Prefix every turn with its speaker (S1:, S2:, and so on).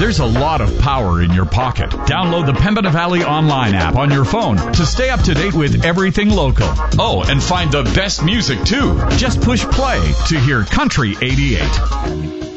S1: There's a lot of power in your pocket. Download the Pembina Valley Online app on your phone to stay up to date with everything local. Oh, and find the best music, too. Just push play to hear Country 88.